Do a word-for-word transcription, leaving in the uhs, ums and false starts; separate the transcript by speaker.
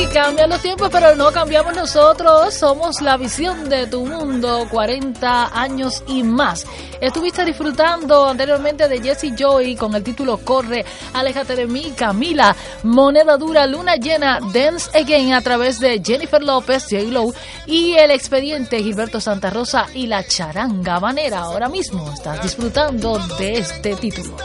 Speaker 1: Cambian los tiempos, pero no cambiamos nosotros. Somos la visión de tu mundo, cuarenta años y más. Estuviste disfrutando anteriormente de Jessie Joy con el título Corre, Aléjate de mí, Camila, Moneda Dura, Luna Llena, Dance Again a través de Jennifer López, J-Lo y El Expediente, Gilberto Santa Rosa y La Charanga Habanera. Ahora mismo estás disfrutando de este título.